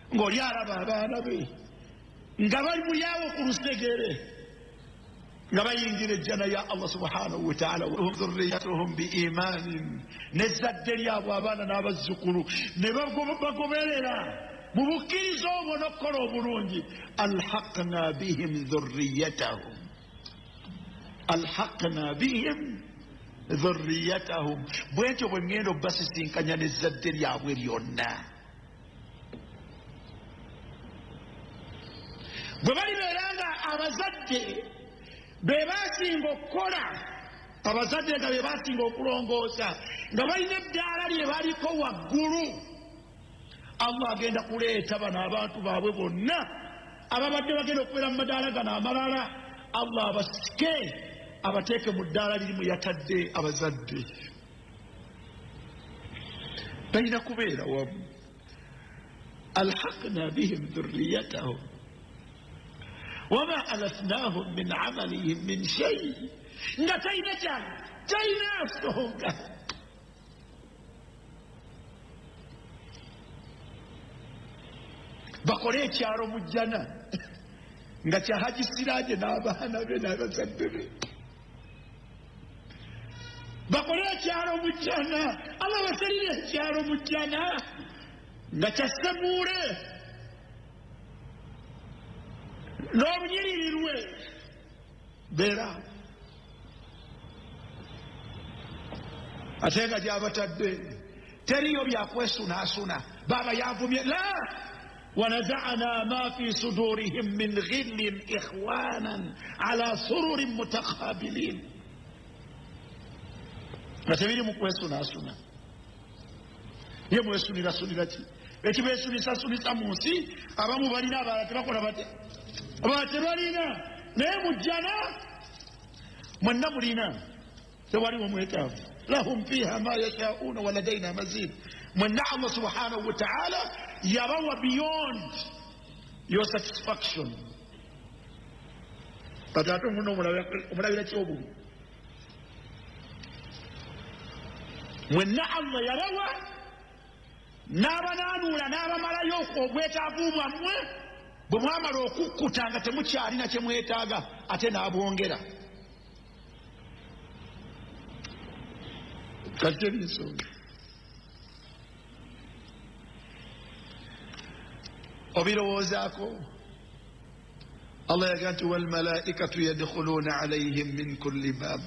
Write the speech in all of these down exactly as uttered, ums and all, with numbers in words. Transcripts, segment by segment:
ng'oli alaba abaana be nga bali mulyawo ku lusegere nga bayingira ejjana ya Allah subhanahu wa ta'ala wa dhurriyyatuhum biimanin nezzadde lyabwe abaana n'abazzukulu ne bagoberera mu bukkiriza obwo n'okukola obulungi alhaqna bihim dhurriyyatahum alhaqna bihim dhurriyyatahum bwetyo bwe ŋŋenda obbasisinkanya nezzadde lyabwe lyonna bwe balibeera nga abazadde be basinga okukola abazadde nga be basinga okulongoosa nga balina eddaala lye baliko waggulu Allah agenda kuleeta bano abantu baabwe bonna ababadde bagenda okubeera mu madaala gano amalala Allah abasike abateeke mu ddaala lirimu yatadde abazadde balina kubeera wamu alhaqna bihim dhurriyatahum wama alatnahum min amalihim min shay nga talina kyana talina nsonga bakole ekyalo mu jjana nga kya Haji Siraaje n'abaana be n'abazadde be bakole ekyalo mu jjana Allah basalire ekyalo mu jjana nga kya Ssemuule n'obunyiririrwe beera ate nga gyabatadde teriyo byakwesunaasuna baaba yavumye la ونزعنا ما في صدورهم من غل إخوانا على سرر متقابلين نتبيني مكويسونا سونا يمويسوني رسولي لتي eti beesulisasulisa mu nsi abamu balina abalala tebakola bate abalala tebalina naye mujjana mwenna mulina tewaliwo mwetaavu lahum fiha ma yashauna waladaina mazid mwenna Allah subhanahu wa ta'ala yabawa beyond your satisfaction kati ate muno omulabira kyobulu mwenna Allah yabawa n'abanaanuula n'abamalayo obwetaavu bwammwe bwe mwamala okukkuta nga temukyalina kye mwetaaga ate n'abwongera kati teri nsonga obirowoozaako Allah yagaa nti walmalaikatu yadkhuluuna alayhim min kulli baab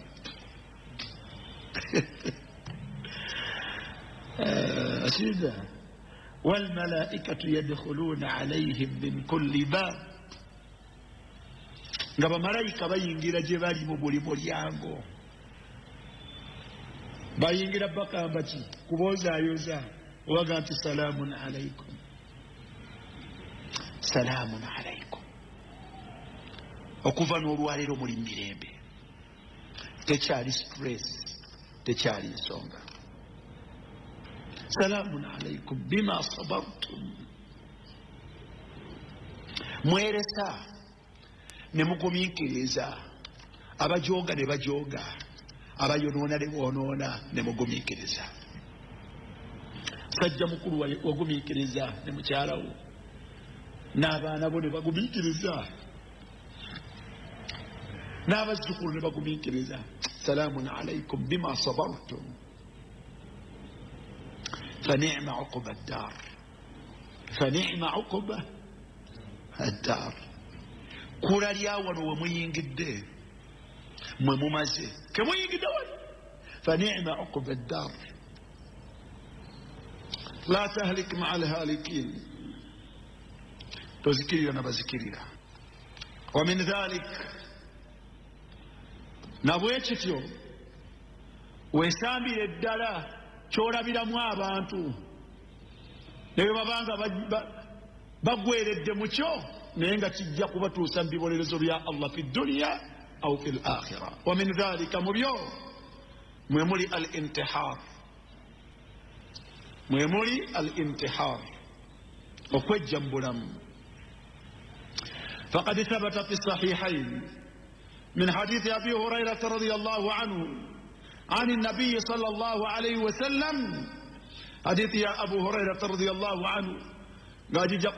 أسيدا والملائكة يدخلون عليهم من كل باب ngaba malaika bayingira gye bali mu buli mulyango bayingira bakamba ki kubozaayoza obaga nti salaamun alaikum salaamun alaikum okuva n'olwaleero muli mirembe tekyali stress tekyali nsonga سلام عليكم بما صبرتم مweresa nemugumiikiriza abajooga ne bajooga abayonoona ne boonoona ne mugumiikiriza sajja mukulu wagumiikiriza ne mukyalawo n'abaana bo ne bagumiikiriza n'abazzukulu ne bagumiikiriza salaamun alaikum bima sabartum فنعم عقب الدار فنعم عقب الدار كولا لياون ومينجد ممازي كمينجد فنعم عقب الدار لا تهلك مع الهالكين تذكري أنا بذكرها ومن ذلك نبويتشتيو ويسامي الدلاء kyolabiramu abantu ne bwe babanga bagweredde mu kyo naye nga kijja kubatuusa mu bibonerezo bya Allah fi dunya au fi al-akhirah wa min dhalika mu byo mwe muli al-intihar mwe muli al-intihar okwejja mu bulamu faqad thabata fi sahihayn min hadith Abi Hurairah radiyallahu anhu عن النبي صلى الله عليه وسلم حديث يا أبو هريرة رضي الله عنه قال